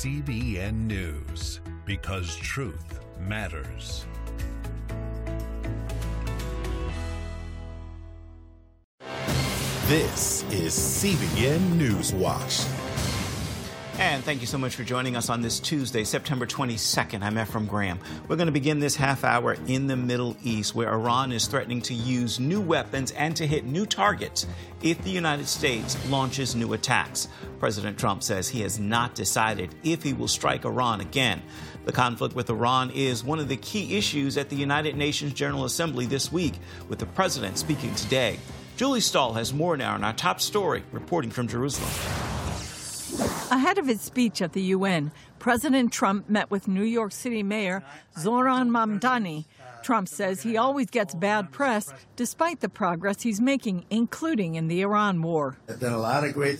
CBN News, because truth matters. This is CBN News Watch. And thank you so much for joining us on this Tuesday, September 22nd. I'm Ephraim Graham. We're going to begin this half hour in the Middle East, where Iran is threatening to use new weapons and to hit new targets if the United States launches new attacks. President Trump says he has not decided if he will strike Iran again. The conflict with Iran is one of the key issues at the United Nations General Assembly this week, with the president speaking today. Julie Stahl has more now on our top story, reporting from Jerusalem. Ahead of his speech at the UN, President Trump met with New York City Mayor Zohran Mamdani. Trump says he always gets bad press despite the progress he's making, including in the Iran war. I've done a lot of great